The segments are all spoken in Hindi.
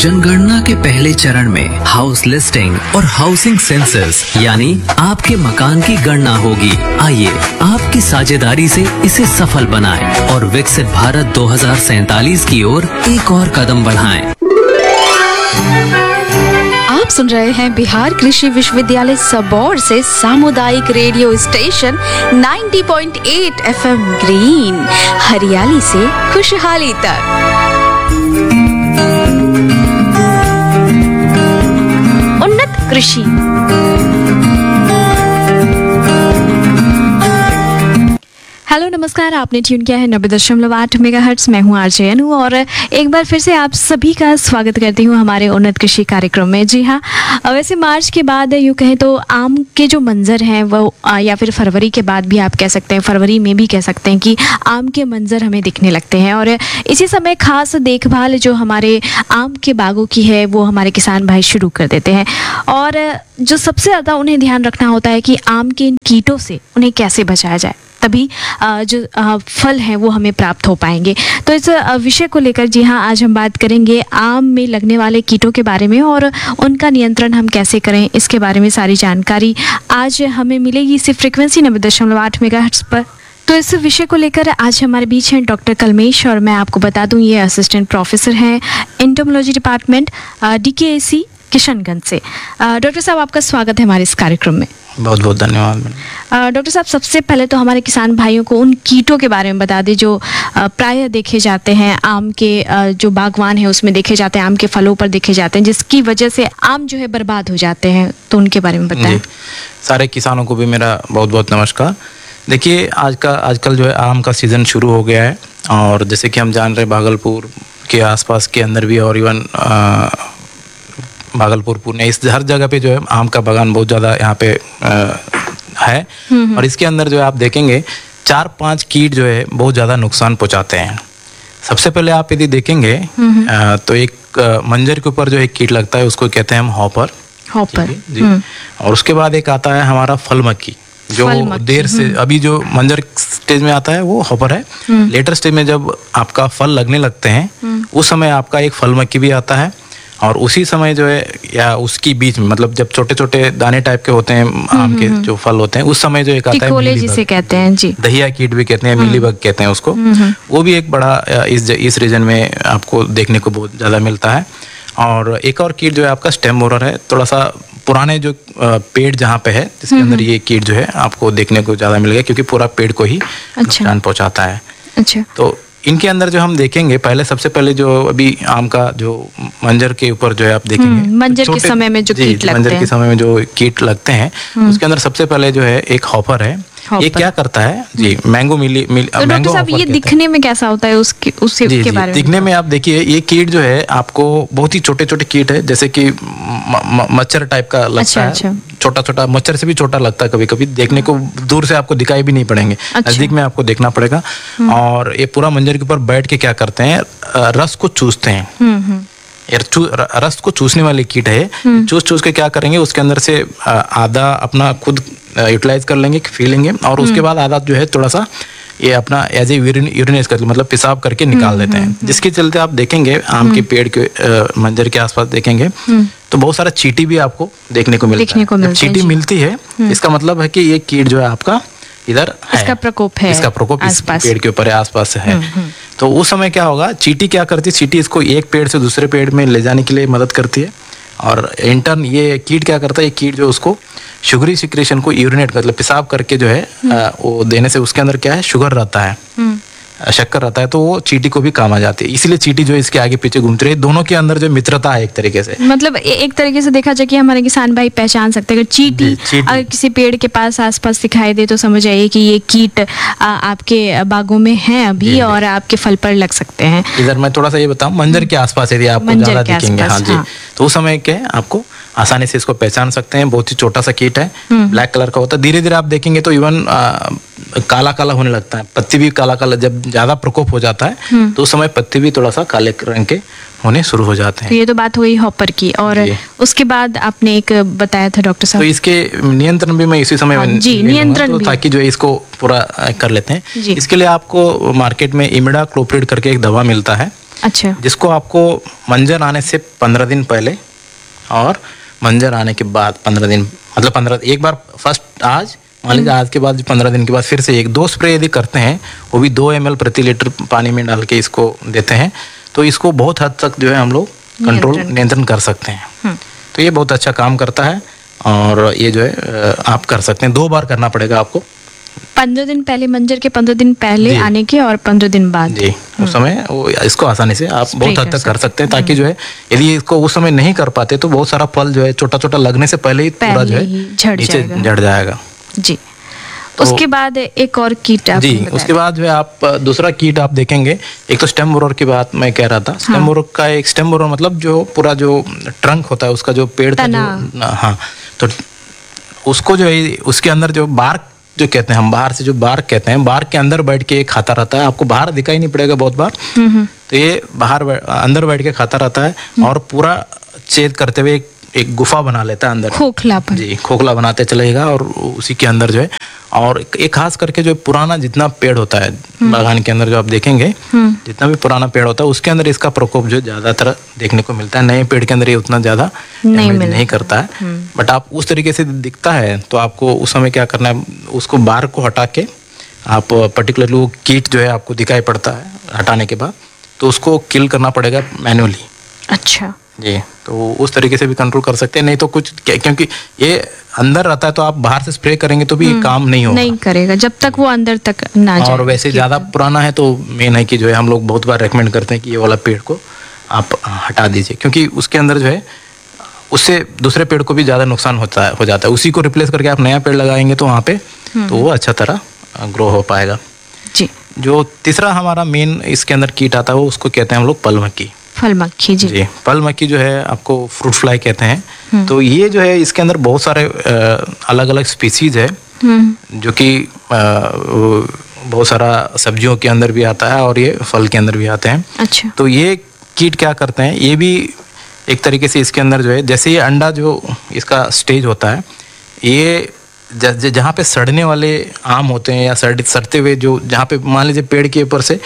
जनगणना के पहले चरण में हाउस लिस्टिंग और हाउसिंग सेंसस यानी आपके मकान की गणना होगी। आइए आपकी साझेदारी से इसे सफल बनाएं और विकसित भारत 2047 की ओर एक और कदम बढ़ाएं। आप सुन रहे हैं बिहार कृषि विश्वविद्यालय सबौर से सामुदायिक रेडियो स्टेशन 90.8 FM ग्रीन, हरियाली से खुशहाली तक। उन्नत कृषि। हेलो नमस्कार, आपने ट्यून किया है 90.8 मेगाहर्ट्ज। मैं हूँ आरजे अनु और एक बार फिर से आप सभी का स्वागत करती हूँ हमारे उन्नत कृषि कार्यक्रम में। जी हाँ, वैसे मार्च के बाद यूँ कहें तो आम के जो मंजर हैं वो या फिर फरवरी के बाद भी आप कह सकते हैं, फरवरी में भी कह सकते हैं कि आम के मंजर हमें दिखने लगते हैं। और इसी समय खास देखभाल जो हमारे आम के बागों की है वो हमारे किसान भाई शुरू कर देते हैं। और जो सबसे ज़्यादा उन्हें ध्यान रखना होता है कि आम के इन कीटों से उन्हें कैसे बचाया जाए, तभी जो फल हैं वो हमें प्राप्त हो पाएंगे। तो इस विषय को लेकर जी हाँ आज हम बात करेंगे आम में लगने वाले कीटों के बारे में और उनका नियंत्रण हम कैसे करें, इसके बारे में सारी जानकारी आज हमें मिलेगी इसी फ्रिक्वेंसी 90.8 मेगाहर्ट्ज पर। तो इस विषय को लेकर आज हमारे बीच हैं डॉक्टर कलमेश, और मैं आपको बता दूं ये असिस्टेंट प्रोफेसर हैं एंटोमोलॉजी डिपार्टमेंट DKAC किशनगंज से। डॉक्टर साहब, आपका स्वागत है हमारे इस कार्यक्रम में। बहुत बहुत धन्यवाद। डॉक्टर साहब, सबसे पहले तो हमारे किसान भाइयों को उन कीटों के बारे में बता दें जो प्रायः देखे जाते हैं, आम के जो बागवान है उसमें देखे जाते हैं, आम के फलों पर देखे जाते हैं, जिसकी वजह से आम जो है बर्बाद हो जाते हैं, तो उनके बारे में बताएं। सारे किसानों को भी मेरा बहुत बहुत नमस्कार। देखिए, आजकल जो है आम का सीज़न शुरू हो गया है, और जैसे कि हम जान रहे भागलपुर के आसपास के अंदर भी और इवन भागलपुर, पुणे, इस हर जगह पे जो है आम का बागान बहुत ज़्यादा यहाँ पे है। और इसके अंदर जो है आप देखेंगे 4-5 कीट जो है बहुत ज़्यादा नुकसान पहुँचाते हैं। सबसे पहले आप यदि देखेंगे तो एक मंजर के ऊपर जो एक कीट लगता है उसको कहते हैं हम हॉपर जी। और उसके बाद एक आता है हमारा फल मक्खी, जो देर से अभी जो मंजर स्टेज में आता है वो हॉपर है। लेटर स्टेज में जब आपका फल लगने लगते हैं उस समय आपका एक फल मक्खी भी आता है। और उसी समय जो है या उसकी बीच में, मतलब जब छोटे छोटे दाने टाइप के होते हैं आम के जो फल होते हैं, उस समय जो एक आता है जिसे कहते हैं जी, दहिया कीट भी कहते हैं, मिलीबग कहते हैं उसको। वो भी एक बड़ा इस रीजन में आपको देखने को बहुत ज़्यादा मिलता है। और एक और कीट जो है आपका स्टेम बोरर है, थोड़ा सा पुराने जो पेड़ जहाँ पे है जिसके अंदर ये कीट जो है आपको देखने को ज़्यादा मिलेगा, क्योंकि पूरा पेड़ को ही नुकसान पहुँचाता है। अच्छा, तो इनके अंदर जो हम देखेंगे सबसे पहले जो अभी आम का जो मंजर के ऊपर जो है आप देखेंगे मंजर के समय में जो कीट लगते हैं, मंजर के समय में जो कीट लगते हैं उसके अंदर सबसे पहले जो है एक हॉपर है। ये क्या करता है जी, मैंगो तो डॉक्टर साहब, ये दिखने में कैसा होता है उसके बारे में? दिखने में आप देखिए, ये कीट जो है आपको बहुत ही छोटे छोटे कीट है, जैसे कि मच्छर टाइप का लगता है। छोटा छोटा मच्छर से भी छोटा लगता है कभी कभी, देखने को दूर से आपको दिखाई भी नहीं पड़ेंगे, नजदीक में आपको देखना पड़ेगा। और ये पूरा मंजर के ऊपर बैठ के क्या करते हैं, रस को चूसते हैं। रस को चूसने वाली कीट है। चूस के क्या करेंगे, उसके अंदर से आधा अपना खुद यूटिलाइज कर लेंगे, पी लेंगे, और उसके बाद आधा जो है थोड़ा सा ये अपना एज ए यूरिनेट करके, मतलब पेशाब करके निकाल देते हैं। जिसके चलते आप देखेंगे आम के पेड़ के मंजर के आसपास देखेंगे तो बहुत सारा चींटी भी आपको देखने को मिलता है। चींटी मिलती है, इसका मतलब है कि ये कीट जो है आपका इधर है, इसका प्रकोप इस पेड़ के ऊपर आसपास है। तो उस समय क्या होगा, चींटी क्या करती है, चींटी इसको एक पेड़ से दूसरे पेड़ में ले जाने के लिए मदद करती है। और इंटर्न ये कीट क्या करता है, ये कीट जो उसको शुगरी सिक्रेशन को यूरिनेट मतलब पेशाब करके जो है वो देने से उसके अंदर क्या है, शुगर रहता है, शक्कर रहता है, तो वो चींटी को भी काम आ जाती है। इसलिए चींटी जो इसके आगे पीछे घूमती रही, दोनों के अंदर जो मित्रता है एक तरीके से, मतलब एक तरीके से देखा जाए कि हमारे किसान भाई पहचान सकते हैं। अगर चींटी अगर किसी पेड़ के पास आसपास दिखाई दे तो समझ आइए कि ये कीट आपके बागों में है अभी और आपके फल पर लग सकते हैं। इधर मैं थोड़ा सा ये बताऊं, मंजर के आसपास यदि आपको ज्यादा दिखेंगे, हाँ जी, तो उस समय क्या है आपको आसानी से इसको पहचान सकते हैं। बहुत ही छोटा सा कीट है, ब्लैक कलर का होता है। धीरे धीरे आप देखेंगे तो इवन काला काला होने लगता है, पत्ती भी काला काला, जब ज्यादा प्रकोप हो जाता है तो उस समय पत्ती भी थोड़ा सा काले रंग के होने शुरू हो जाते हैं। तो ये तो बात हुई हॉपर की, और उसके बाद आपने एक बताया था डॉक्टर साहब, तो इसके नियंत्रण भी मैं इसी समय नियंत्रण तो ताकि जो है इसको पूरा कर लेते हैं। इसके लिए आपको मार्केट में इमिडाक्लोप्रिड करके एक दवा मिलता है। अच्छा। जिसको आपको मंजर आने से 15 दिन पहले और मंजर आने के बाद 15 दिन, मतलब 15 एक बार फर्स्ट आज मान लीजिए, आज के बाद 15 दिन के बाद फिर से 1-2 स्प्रे यदि करते हैं, वो भी 2 ml प्रति लीटर पानी में डाल के इसको देते हैं, तो इसको बहुत हद तक जो है हम लोग नियंत्रण कर सकते हैं। तो ये बहुत अच्छा काम करता है और ये जो है आप कर सकते हैं। 2 बार करना पड़ेगा आपको, 15 दिन पहले मंजर के 15 दिन पहले आने के और 15 दिन बाद जी। उस समय वो इसको आसानी से आप बहुत हद तक कर सकते हैं, ताकि जो है यदि इसको उस समय नहीं कर पाते तो बहुत सारा फल जो है छोटा छोटा लगने से पहले ही पूरा जो है नीचे झड़ जाएगा जी। तो उसके बाद एक और कीट आप जी, उसके बाद जो है आप दूसरा कीट आप देखेंगे। एक तो स्टेम बोरर की बात मैं कह रहा था। स्टेम बोरर का एक स्टेम बोरर मतलब जो पूरा जो ट्रंक होता है उसका जो पेड़ का जो, हाँ, तो उसको जो है उसके अंदर जो बार्क जो कहते हैं हम, बाहर से जो बार्क कहते हैं, बार्क के अंदर बैठ के खाता रहता है। आपको बाहर दिखाई नहीं पड़ेगा बहुत बार, तो ये बाहर अंदर बैठ के खाता रहता है और पूरा छेद करते हुए एक गुफा बना लेता है अंदर, खोखलापन जी, खोखला बनाते चलेगा और उसी के अंदर जो है, और एक खास करके जो पुराना जितना पेड़ होता है बागान के अंदर जो आप देखेंगे, जितना भी पुराना पेड़ होता है उसके अंदर इसका प्रकोप जो ज्यादातर देखने को मिलता है। नए पेड़ के अंदर ये उतना ज्यादा नहीं करता है, बट आप उस तरीके से दिखता है तो आपको उस समय क्या करना है, उसको बार को हटा के आप पर्टिकुलरली वो कीट जो है आपको दिखाई पड़ता है हटाने के बाद, तो उसको किल करना पड़ेगा मैन्युअली। अच्छा जी, तो उस तरीके से भी कंट्रोल कर सकते हैं। नहीं तो कुछ, क्योंकि ये अंदर रहता है तो आप बाहर से स्प्रे करेंगे तो भी काम नहीं होगा, नहीं करेगा जब तक वो अंदर तक ना जाए। और वैसे ज्यादा पुराना है तो मेन है कि जो है हम लोग बहुत बार रेकमेंड करते हैं कि ये वाला पेड़ को आप हटा दीजिए, क्योंकि उसके अंदर जो है उससे दूसरे पेड़ को भी ज्यादा नुकसान हो जाता है। उसी को रिप्लेस करके आप नया पेड़ लगाएंगे तो वहाँ पे तो वो अच्छा तरह ग्रो हो पाएगा जी। जो तीसरा हमारा मेन इसके अंदर कीट आता है वो उसको कहते हैं हम लोग पल मक्खी। फल मक्खी जी, पल मक्खी जो है आपको फ्रूट फ्लाई कहते हैं। तो ये जो है इसके अंदर बहुत सारे अलग अलग स्पीसीज है, जो कि बहुत सारा सब्जियों के अंदर भी आता है और ये फल के अंदर भी आते हैं। अच्छा। तो ये कीट क्या करते हैं, ये भी एक तरीके से इसके अंदर जो है, जैसे ये अंडा जो इसका स्टेज होता है, ये जहाँ पे सड़ने वाले आम होते हैं या सड़ते हुए जो, जहाँ पे मान लीजिए पेड़ के ऊपर से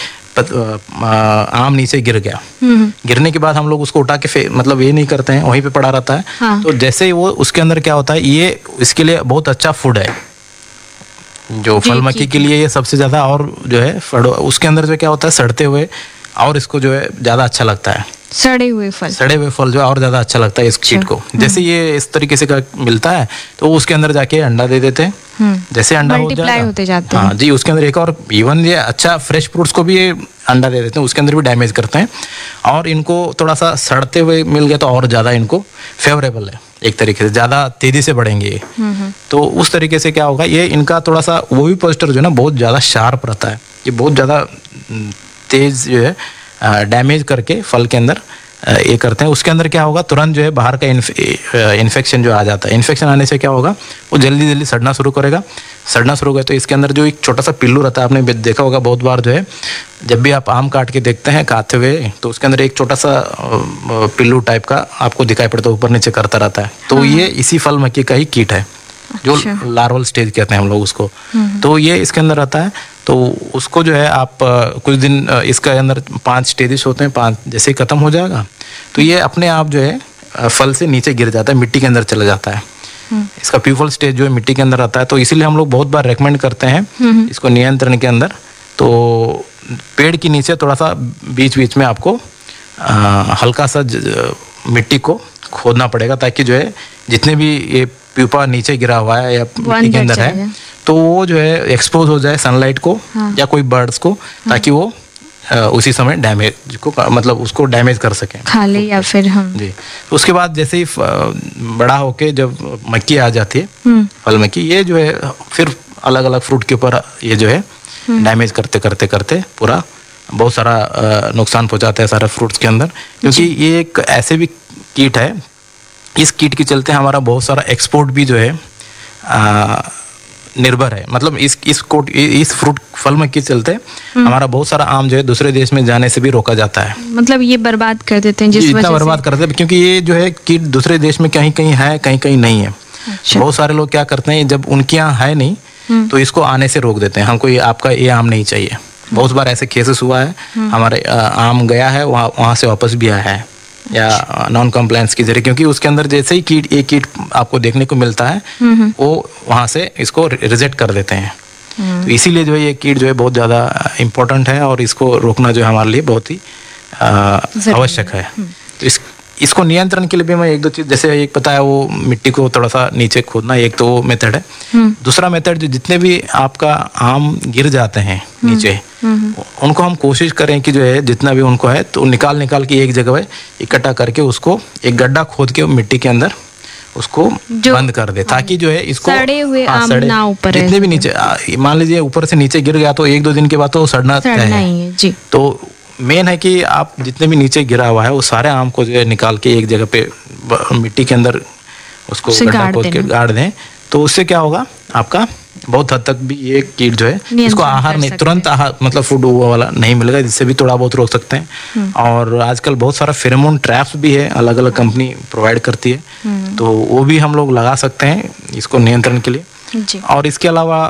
आम नीचे गिर गया, गिरने के बाद हम लोग उसको उठा के मतलब ये नहीं करते हैं, वहीं पे पड़ा रहता है। हाँ। तो जैसे ही वो उसके अंदर क्या होता है, ये इसके लिए बहुत अच्छा फूड है, जो फल मक्खी के लिए ये सबसे ज्यादा, और जो है उसके अंदर जो क्या होता है सड़ते हुए, और इसको जो है ज्यादा अच्छा लगता है, सड़े हुए फल जो और ज्यादा अच्छा लगता है इस कीट को। जैसे ये इस तरीके से का मिलता है तो उसके अंदर जाके अंडा दे देते हैं, जैसे अंडा होते जाते हैं। हाँ जी, उसके अंदर एक और इवन ये अच्छा फ्रेश फ्रूट्स को भी ये अंडा दे देते हैं, उसके अंदर भी डैमेज करते हैं, और इनको थोड़ा सा सड़ते हुए मिल गया तो और ज्यादा इनको फेवरेबल है, एक तरीके से ज्यादा तेजी से बढ़ेंगे ये। तो उस तरीके से क्या होगा, ये इनका थोड़ा सा वो भी पोस्टर जो है ना बहुत ज्यादा शार्प रहता है, ये बहुत ज्यादा तेज जो है डैमेज करके फल के अंदर ये करते हैं। उसके अंदर क्या होगा, तुरंत जो है बाहर का इन्फेक्शन जो आ जाता है, इन्फेक्शन आने से क्या होगा, वो जल्दी जल्दी सड़ना शुरू करेगा। तो इसके अंदर जो एक छोटा सा पिल्लू रहता है, आपने देखा होगा बहुत बार जो है, जब भी आप आम काट के देखते हैं खाते हुए, तो उसके अंदर एक छोटा सा पिल्लू टाइप का आपको दिखाई पड़ता है, ऊपर नीचे करता रहता है। तो ये इसी फल मक्खी का ही कीट है, जो लार्वल स्टेज कहते हैं हम लोग उसको। तो ये इसके अंदर आता है, तो उसको जो है आप कुछ दिन, इसके अंदर 5 स्टेजेस होते हैं, 5 जैसे ही खत्म हो जाएगा तो ये अपने आप जो है फल से नीचे गिर जाता है, मिट्टी के अंदर चला जाता है। इसका प्यूपल स्टेज जो है मिट्टी के अंदर आता है, तो इसीलिए हम लोग बहुत बार रेकमेंड करते हैं इसको नियंत्रण के अंदर। तो पेड़ के नीचे थोड़ा सा बीच बीच में आपको हल्का सा मिट्टी को खोदना पड़ेगा, ताकि जो है जितने भी ये प्यूपा नीचे गिरा हुआ है या मिट्टी के अंदर है, तो वो जो है एक्सपोज हो जाए सनलाइट को या कोई बर्ड्स को, ताकि वो उसी समय डैमेज को, मतलब उसको डैमेज कर सकें, खा ले या फिर हम जी। तो उसके बाद जैसे ही बड़ा होके जब मक्खी आ जाती है, फल मक्खी, ये जो है फिर अलग अलग फ्रूट के ऊपर ये जो है डैमेज करते करते करते पूरा बहुत सारा नुकसान पहुंचाता है सारे फ्रूट्स के अंदर। क्योंकि ये एक ऐसे भी कीट है, इस कीट के चलते हमारा बहुत सारा एक्सपोर्ट भी जो है निर्भर है, मतलब इस फ्रूट फल में के चलते हमारा बहुत सारा आम जो है दूसरे देश में जाने से भी रोका जाता है। मतलब ये बर्बाद कर देते हैं, जिस वजह से इतना बर्बाद कर देते हैं, क्योंकि ये जो है कीट दूसरे देश में कहीं कहीं है, कहीं कहीं नहीं है। अच्छा। बहुत सारे लोग क्या करते हैं, जब उनके यहाँ है नहीं तो इसको आने से रोक देते हैं, हमको ये आपका ये आम नहीं चाहिए, बहुत बार ऐसे केसेस हुआ है, हमारे आम गया है वहाँ से वापस भी आया है या नॉन कम्प्लायंस के जरिए, क्योंकि उसके अंदर जैसे ही एक कीट आपको देखने को मिलता है वो वहाँ से इसको रिजेक्ट कर देते हैं। तो इसीलिए जो है ये कीट जो है बहुत ज़्यादा इम्पोर्टेंट है और इसको रोकना जो है हमारे लिए बहुत ही आवश्यक है। तो इसको नियंत्रण के लिए भी मैं एक दो चीज, जैसे एक पता है वो मिट्टी को थोड़ा सा नीचे खोदना, एक तो वो मेथड है। दूसरा मेथड जो जितने भी आपका आम गिर जाते हैं नीचे, उनको हम कोशिश करें कि जो है जितना भी उनको है तो निकाल के एक जगह इकट्ठा करके उसको एक गड्ढा खोद के मिट्टी के अंदर उसको बंद कर दे, ताकि जो है इसको सड़े हुए आम ना ऊपर, जितने भी नीचे मान लीजिए ऊपर से नीचे गिर गया तो एक दो दिन के बाद तो सड़ना ही है जी। तो मेन है कि आप जितने भी नीचे गिरा हुआ है वो सारे आम को जो है निकाल के एक जगह पे मिट्टी के अंदर उसको गड्ढा खोद के गाड़ दें। तो उससे क्या होगा, आपका बहुत हद तक भी ये कीट जो है इसको आहार नहीं, तुरंत आहार मतलब फूड वाला नहीं मिलेगा, जिससे भी थोड़ा बहुत रोक सकते हैं। और आजकल बहुत सारा फेरोमोन ट्रैप्स भी है, अलग अलग कंपनी प्रोवाइड करती है, तो वो भी हम लोग लगा सकते हैं इसको नियंत्रण के लिए। जी। और इसके अलावा